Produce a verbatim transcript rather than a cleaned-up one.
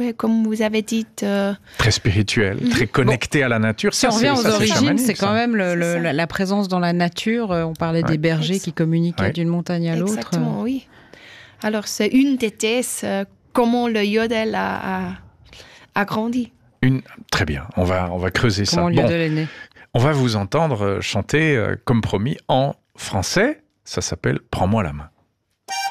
ouais, comme vous avez dit... Euh... Très spirituel, mmh. très connecté bon. à la nature. Si ça, on revient aux origines, c'est quand même le, le, la, la présence dans la nature. On parlait ouais. des bergers Ex- qui communiquaient ouais. d'une montagne à l'autre. Exactement, oui. Alors, c'est une des thèses, euh, comment le yodel a, a, a grandi. Une... Très bien, on va, on va creuser comment ça. Comment le yodel bon, est né. On va vous entendre chanter, euh, comme promis, en français. Ça s'appelle « Prends-moi la main ».